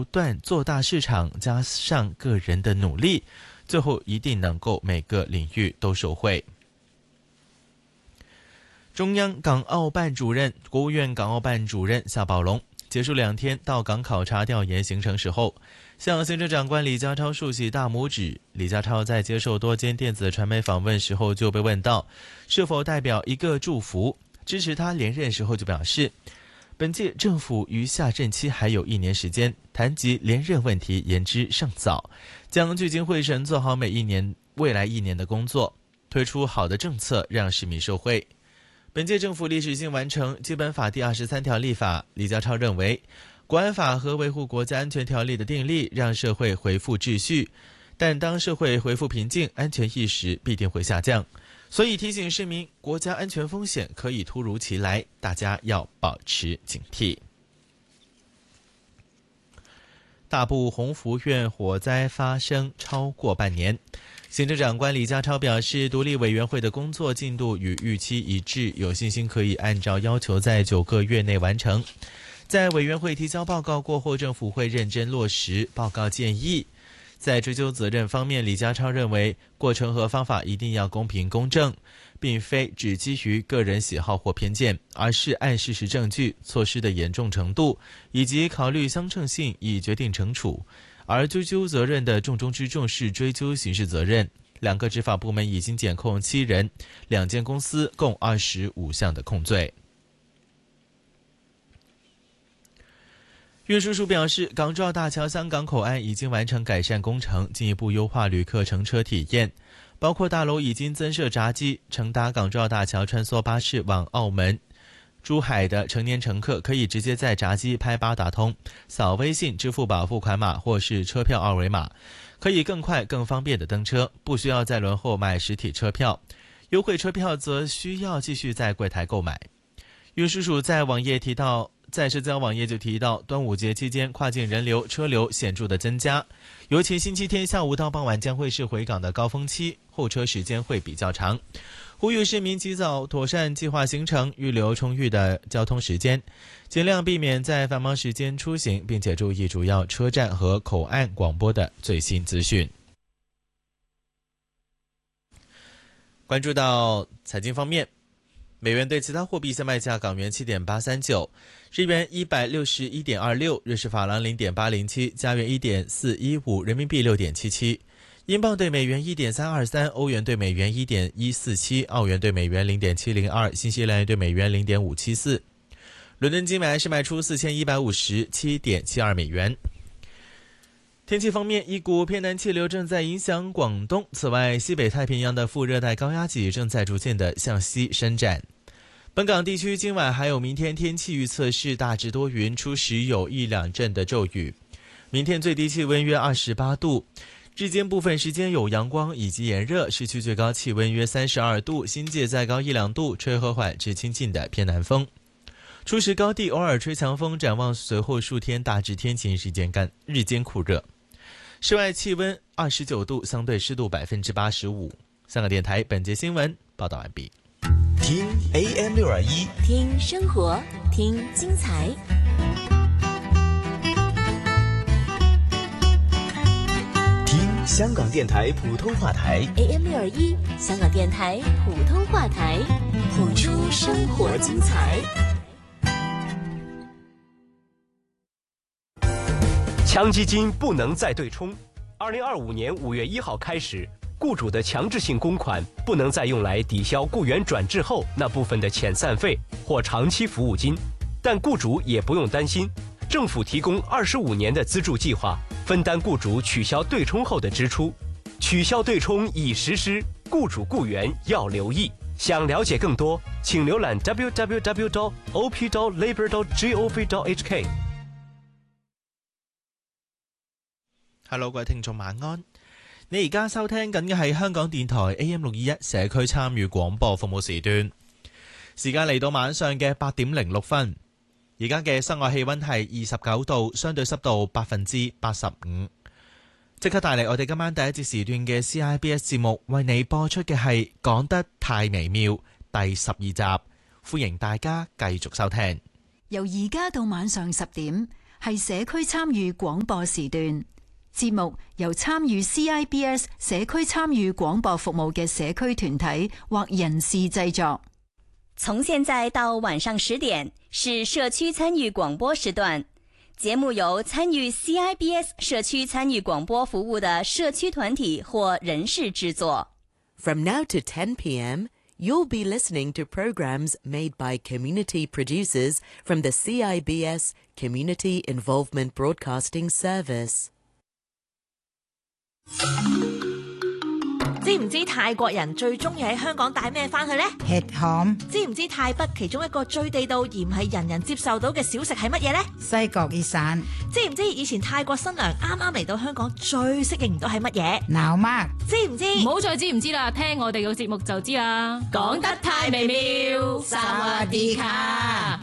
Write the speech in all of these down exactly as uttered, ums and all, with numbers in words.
断做大市场，加上个人的努力，最后一定能够每个领域都受惠。中央港澳办主任、国务院港澳办主任夏宝龙结束两天到港考察调研行程时候，向行政长官李家超竖起大拇指。李家超在接受多间电子传媒访问时候就被问到是否代表一个祝福，支持他连任时候就表示，本届政府于下任期还有一年时间，谈及连任问题言之尚早，将聚精会神做好每一年未来一年的工作，推出好的政策让市民受惠。本届政府历史性完成基本法第二十三条立法，李家超认为国安法和维护国家安全条例的订立让社会恢复秩序，但当社会恢复平静，安全意识必定会下降，所以提醒市民国家安全风险可以突如其来，大家要保持警惕。大埔鸿福苑火灾发生超过半年，行政长官李家超表示，独立委员会的工作进度与预期一致，有信心可以按照要求在九个月内完成。在委员会提交报告过后，政府会认真落实报告建议。在追究责任方面，李家超认为过程和方法一定要公平公正，并非只基于个人喜好或偏见，而是按事实证据、措施的严重程度以及考虑相称性以决定惩处。而追究责任的重中之重是追究刑事责任，两个执法部门已经检控七人，两间公司共二十五项的控罪。运输署表示，港珠澳大桥香港口岸已经完成改善工程，进一步优化旅客乘车体验，包括大楼已经增设闸机，乘搭港珠澳大桥穿梭巴士往澳门、珠海的成年乘客可以直接在闸机拍八达通，扫微信、支付宝付款码或是车票二维码，可以更快更方便的登车，不需要再轮候买实体车票。优惠车票则需要继续在柜台购买。运输署在网页提到在社交网页就提到，端午节期间跨境人流车流显著的增加，尤其星期天下午到傍晚将会是回港的高峰期，候车时间会比较长，呼吁市民及早妥善计划行程，预留充裕的交通时间，尽量避免在繁忙时间出行，并且注意主要车站和口岸广播的最新资讯。关注到财经方面，美元对其他货币现卖价：港元 七点八三九， 日元 一百六十一点二六， 瑞士法郎 零点八零七， 加元 一点四一五， 人民币 六点七七， 英镑对美元 一点三二三， 欧元对美元 一点一四七， 澳元对美元 零点七零二， 新西兰元对美元 零点五七四。 伦敦金买是卖出 四千一百五十七点七二美元。天气方面，一股偏南气流正在影响广东，此外西北太平洋的副热带高压脊正在逐渐的向西伸展。本港地区今晚还有明天天气预测是大致多云，初时有一两阵的骤雨。明天最低气温约二十八度，日间部分时间有阳光以及炎热，市区最高气温约三十二度，新界再高一两度，吹和缓至清劲的偏南风。初时高地偶尔吹强风，展望随后数天大致天晴，日间干，日间酷热。室外气温二十九度，相对湿度百分之八十五。香港电台本节新闻报道完毕。 听 A M 六二一， 听生活，听精彩。 听香港电台普通话台 A M 六二一，香港电台普通话台，谱出生活精彩。 强基金不能再对冲。二零二五年五月一号开始，雇主的强制性供款不能再用来抵消雇员转制后那部分的遣散费或长期服务金，但雇主也不用担心，政府提供二十五年的资助计划，分担雇主取消对冲后的支出。取消对冲已实施，雇主雇员要留意。想了解更多，请浏览 w w w dot o p dot labour dot gov dot h k。 Hello， 各位聽眾晚安。你而家收聽緊嘅係香港電台 A M 六二一社區參與廣播服務時段，時間嚟到晚上嘅八點零六分。而家嘅室外氣溫係二十九度，相對濕度百分之八十五。即刻帶嚟我哋今晚第一節時段嘅 C I B S 節目，為你播出嘅係講得太微妙第十二集，歡迎大家繼續收聽。 由而家到晚上十點。 係社區參與廣播時段。節目由參與 C I B S 社區參與廣播服務嘅社區團體或人士製作。 從現在到晚上十點是社區參與廣播時段，節目由參與 C I B S 社區參與廣播服務的社區團體或人士製作。 From now to ten p.m., you'll be listening to programs made by community producers from the C I B S Community Involvement Broadcasting Service。 知唔知泰國人最中意喺香港帶咩翻去呢？ hetham。 知唔知泰北其中一個最地道而唔係人人接受到嘅小食係乜嘢呢？ 西角意散。 知唔知以前泰國新娘啱啱嚟到香港最適應唔到係乜嘢？ 鬧媽。 知唔知？ 唔好再知唔知啦，聽我哋嘅節目就知啦。 講得太微妙，薩瓦迪卡。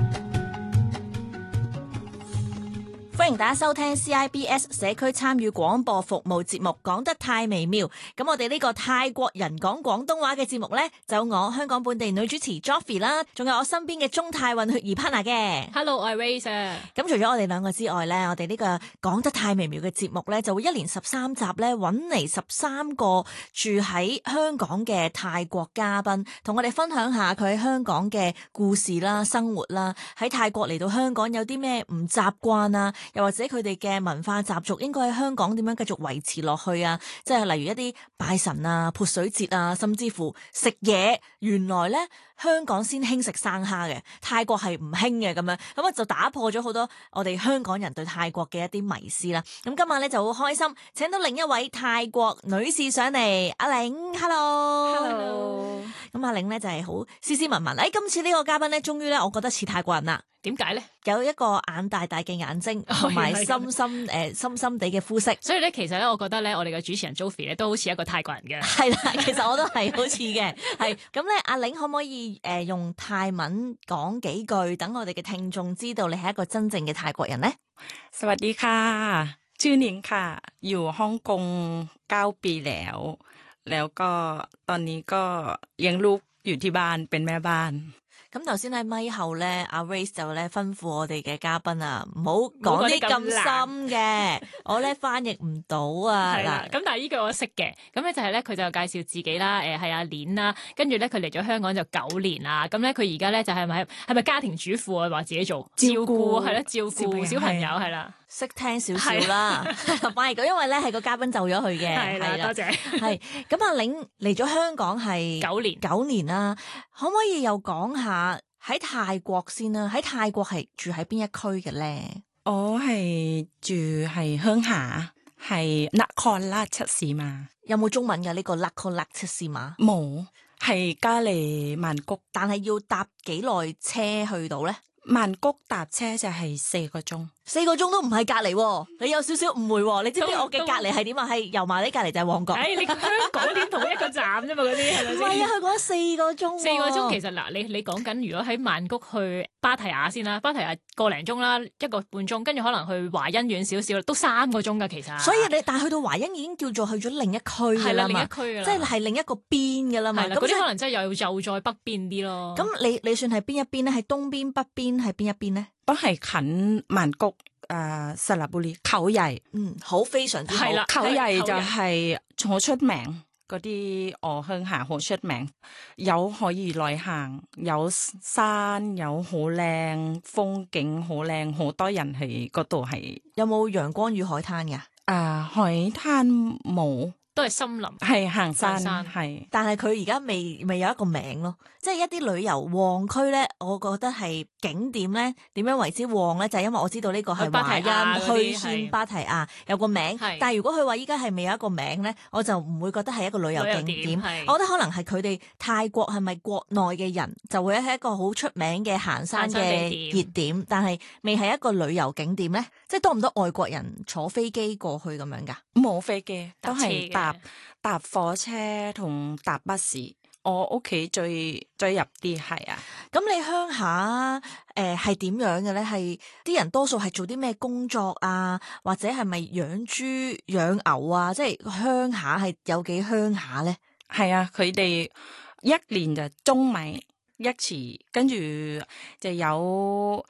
歡迎大家收聽 C I B S 社區參與廣播服務節目，講得太微妙。咁我哋呢個泰國人講廣東話嘅節目呢，就有我香港本地女主持 Joffy 啦，仲有我身邊嘅中泰混血兒 partner 嘅。 Hello， 我係 Race。 咁除咗我哋兩個之外呢，我哋呢個講得太微妙嘅節目呢，就會一連十三集呢，揾嚟十三個住喺香港嘅泰國嘉賓，同我哋分享下佢喺香港嘅故事啦、生活啦，喺泰國嚟到香港有啲咩唔習慣啊，又或者佢哋嘅文化習俗應該喺香港點樣繼續維持落去啊？即係例如一啲拜神啊、潑水節啊，甚至乎食嘢，原來咧香港先興食生蝦嘅，泰國係唔興嘅咁樣，咁啊就打破咗好多我哋香港人對泰國嘅一啲迷思啦。咁今晚咧就好開心，請到另一位泰國女士上嚟，阿玲 ，hello，hello。咁阿玲咧就係好斯斯文文，誒，今次呢個嘉賓咧，終於咧，我覺得似泰國人啦。 點解咧？ 有一個眼大大嘅眼睛，同埋深深誒深深地嘅膚色。 所以咧，其實咧，我覺得咧，我哋嘅主持人 Joffy 咧都好似一個泰國人嘅。 係啦，其實我都係好似嘅。係咁咧，阿玲可唔可以誒、呃、用泰文講幾句，等我哋嘅聽眾知道你係一個真正嘅泰國人咧？ สวัสดีค่ะชื่อนิงค่ะอยู่ฮ่องกงเก้าปีแล้วแล้วก็ตอนนี้ก็เลี้ยงลูกอยู่ที่บ้านเป็นแม่บ้าน咁頭先喺咪後咧，阿 Race 就咧吩咐我哋嘅嘉賓啊，唔好講啲咁深嘅，我咧翻譯唔到啊。 係啦，咁但係呢句我識嘅，咁咧就係咧佢就介紹自己啦，誒係阿鏈啦，跟住咧佢嚟咗香港就九年啦，咁咧佢而家咧就係咪係咪家庭主婦啊？話自己做照顧係啦，照顧小朋友係啦。 識聽少少啦，翻譯到，因為咧係個嘉賓走咗去嘅， 係啦，多謝。 係咁，阿玲嚟咗香港係九年， 九年啦，可唔可以又講下喺泰國先啦？喺泰國係住喺邊一區嘅咧？ 我係住係鄉下，係นครราชสีมา。 有冇中文嘅呢個นครราชสีมา？ 冇，係加利曼谷， 但係要搭幾耐車去到咧？ 曼谷搭車就係四個鐘。 四個鐘都唔係隔離，你有少少誤會。你知唔知我嘅隔離係點啊？係油麻地隔離就係旺角。 誒、哎，你香港點同一個站啫嘛？嗰啲係咪先？ 唔係啊，去講四個鐘。 四個鐘其實嗱，你你講緊如果喺曼谷去芭提雅先啦，芭提雅個零鐘啦，一個半鐘，跟住可能去華欣遠少少，都三個鐘㗎其實。 所以你但係去到華欣已經叫做去咗另一區㗎啦嘛， 另一區㗎啦， 即係係另一個邊㗎啦嘛。 咁啲可能真係又又再北邊啲咯。 咁你你算係邊一邊咧？係東邊、北邊係邊一邊咧？ 都係近曼谷。誒，สระบุรีเขาใหญ่， 嗯，好非常之好。 係啦，เขาใหญ่就係好出名嗰啲，我鄉下好出名，有可以內行，有山，有好靚風景，好靚，好多人喺嗰度係。 有冇陽光與海灘㗎？ 啊，海灘冇。 都係森林， 係行山，係。 但係佢而家未未有一個名咯，即係一啲旅遊旺區咧，我覺得係景點咧，點樣為之旺咧？就係、是、因為我知道呢個係華欣虛線芭提雅有個名，但係如果佢話依家係未有一個名咧，我就唔會覺得係一個旅遊景點。我覺得可能係佢哋泰國係咪國內嘅人就會係一個好出名嘅行山嘅熱點，但係未係一個旅遊景點咧，即係多唔多外國人坐飛機過去咁樣㗎？ 冇飛機，都係搭搭火車同搭巴士。我屋企最最入啲係啊。 咁你鄉下誒係點樣嘅咧？係啲人多數係做啲咩工作啊？或者係咪養豬養牛啊？即係鄉下係有幾鄉下咧？ 係啊，佢哋一年就種米一次，跟住就有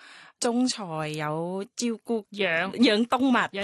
種菜，有照顧養養動物。